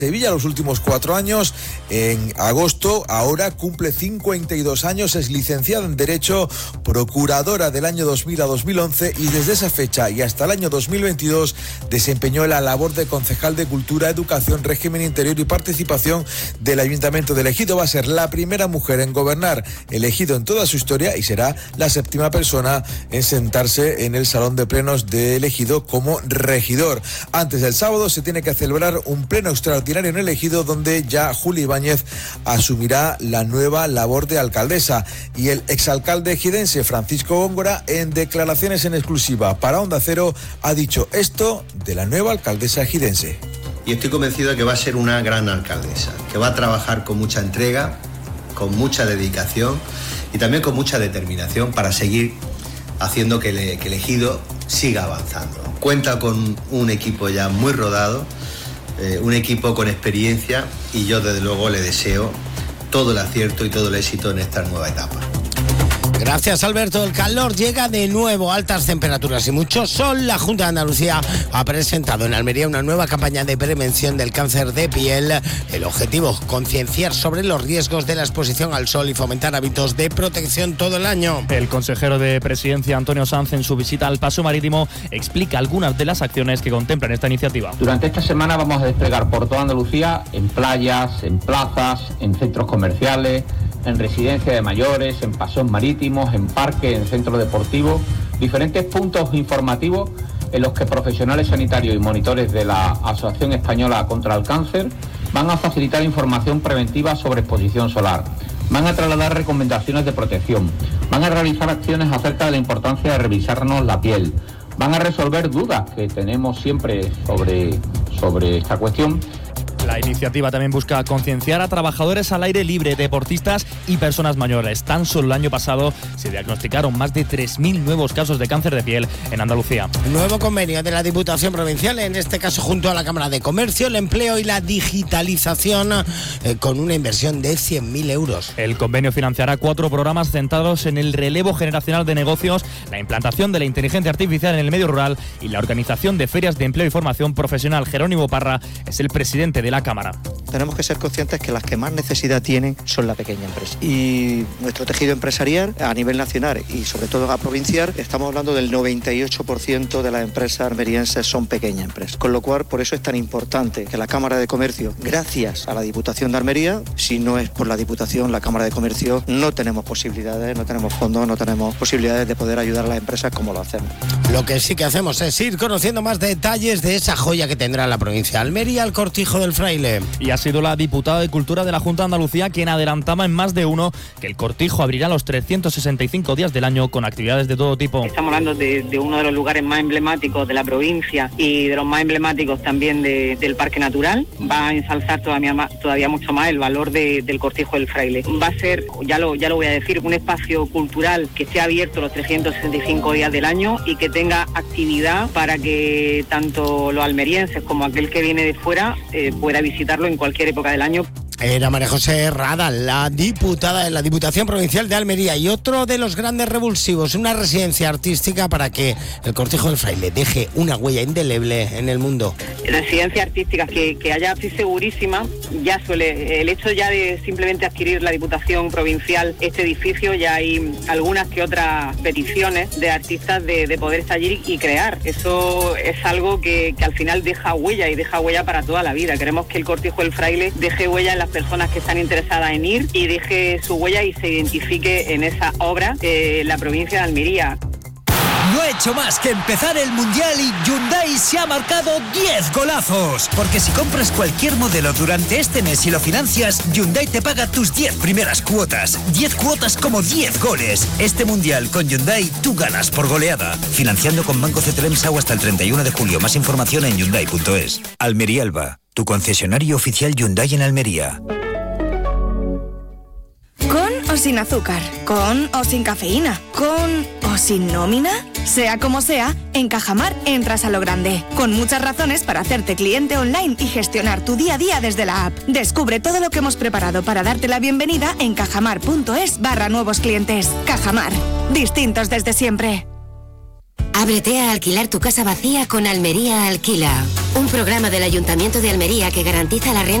Sevilla los últimos 4 años. En agosto, ahora cumple 52 años, es licenciada en Derecho, procuradora del año 2000 a 2011 y desde esa fecha y hasta el año 2022 desempeñó la labor de concejal de Cultura, Educación, Régimen Interior y Participación del Ayuntamiento de Ejido. Va a ser la primera mujer en gobernar el Ejido en toda su historia y será la 7ª persona en sentarse en el Salón de Plenos del Ejido como regidor. Antes del sábado se tiene que celebrar un pleno extraordinario en el Ejido, donde ya Juli Ibáñez asumirá la nueva labor de alcaldesa. Y el exalcalde ejidense Francisco Góngora, en declaraciones en exclusiva para Onda Cero, ha dicho esto de la nueva alcaldesa ejidense. Y estoy convencido de que va a ser una gran alcaldesa, que va a trabajar con mucha entrega, con mucha dedicación y también con mucha determinación para seguir haciendo que el Ejido siga avanzando. Cuenta con un equipo ya muy rodado, un equipo con experiencia, y yo desde luego le deseo todo el acierto y todo el éxito en esta nueva etapa. Gracias, Alberto. El calor llega de nuevo, altas temperaturas y mucho sol. La Junta de Andalucía ha presentado en Almería una nueva campaña de prevención del cáncer de piel. El objetivo, concienciar sobre los riesgos de la exposición al sol y fomentar hábitos de protección todo el año. El consejero de Presidencia, Antonio Sanz, en su visita al Paso Marítimo, explica algunas de las acciones que contemplan esta iniciativa. Durante esta semana vamos a desplegar por toda Andalucía, en playas, en plazas, en centros comerciales, en residencias de mayores, en paseos marítimos, en parques, en centros deportivos, diferentes puntos informativos en los que profesionales sanitarios y monitores de la Asociación Española contra el Cáncer van a facilitar información preventiva sobre exposición solar, van a trasladar recomendaciones de protección, van a realizar acciones acerca de la importancia de revisarnos la piel, van a resolver dudas que tenemos siempre sobre esta cuestión. La iniciativa también busca concienciar a trabajadores al aire libre, deportistas y personas mayores. Tan solo el año pasado se diagnosticaron más de 3.000 nuevos casos de cáncer de piel en Andalucía. Nuevo convenio de la Diputación Provincial, en este caso junto a la Cámara de Comercio, el empleo y la digitalización, con una inversión de 100.000 euros. El convenio financiará 4 programas centrados en el relevo generacional de negocios, la implantación de la inteligencia artificial en el medio rural y la organización de ferias de empleo y formación profesional. Jerónimo Parra es el presidente de la Cámara. Tenemos que ser conscientes que las que más necesidad tienen son la pequeña empresa. Y nuestro tejido empresarial a nivel nacional y sobre todo a provincial, estamos hablando del 98% de las empresas almerienses son pequeñas empresas. Con lo cual, por eso es tan importante que la Cámara de Comercio, gracias a la Diputación de Almería, si no es por la Diputación, la Cámara de Comercio, no tenemos posibilidades, no tenemos fondos, no tenemos posibilidades de poder ayudar a las empresas como lo hacemos. Lo que sí que hacemos es ir conociendo más detalles de esa joya que tendrá la provincia de Almería, el Cortijo del Fraile. Y ha sido la diputada de Cultura de la Junta de Andalucía quien adelantaba en más de uno que el Cortijo abrirá los 365 días del año con actividades de todo tipo. Estamos hablando de uno de los lugares más emblemáticos de la provincia y de los más emblemáticos también del Parque Natural. Va a ensalzar todavía mucho más el valor del Cortijo del Fraile. Va a ser, ya lo voy a decir, un espacio cultural que esté abierto los 365 días del año y que tenga actividad para que tanto los almerienses como aquel que viene de fuera pueda visitarlo en cualquier época del año. Era María José Rada, la diputada de la Diputación Provincial de Almería. Y otro de los grandes revulsivos, una residencia artística para que el Cortijo del Fraile deje una huella indeleble en el mundo. Residencia artística que haya, estoy segurísima, ya el hecho ya de simplemente adquirir la Diputación Provincial este edificio, ya hay algunas que otras peticiones de artistas de poder estar allí y crear. Eso es algo que al final deja huella y deja huella para toda la vida. Queremos que el Cortijo del Fraile deje huella en las personas que están interesadas en ir y deje su huella y se identifique en esa obra la provincia de Almería. No ha hecho más que empezar el Mundial y Hyundai se ha marcado 10 golazos. Porque si compras cualquier modelo durante este mes y lo financias, Hyundai te paga tus 10 primeras cuotas. 10 cuotas como 10 goles. Este Mundial con Hyundai tú ganas por goleada. Financiando con Banco CTLM SAU hasta el 31 de julio. Más información en Hyundai.es. Almería Alba, tu concesionario oficial Hyundai en Almería. ¿Con o sin azúcar? ¿Con o sin cafeína? ¿Con o sin nómina? Sea como sea, en Cajamar entras a lo grande, con muchas razones para hacerte cliente online y gestionar tu día a día desde la app. Descubre todo lo que hemos preparado para darte la bienvenida en cajamar.es/nuevos clientes. Cajamar, distintos desde siempre. Ábrete a alquilar tu casa vacía con Almería Alquila. un programa del Ayuntamiento de Almería que garantiza la renta